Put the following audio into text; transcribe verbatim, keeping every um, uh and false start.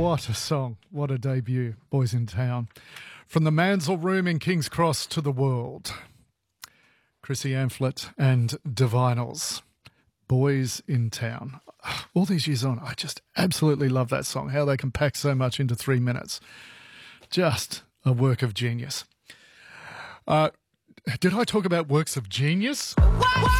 What a song. What a debut. Boys in Town. From the Mansell Room in King's Cross to the world. Chrissy Amphlett and Divinals. Boys in Town. All these years on, I just absolutely love that song. How they can pack so much into three minutes. Just a work of genius. Uh, did I talk about works of genius? What?